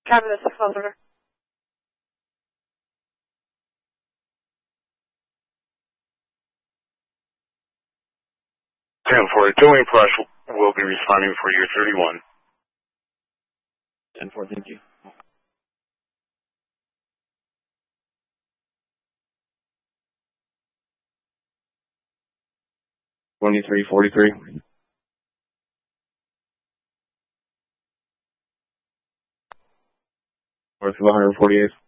Cabinet 600. 1042, Wayne Price will be responding for year 31. 10-4, thank you. 2343. North of 148th.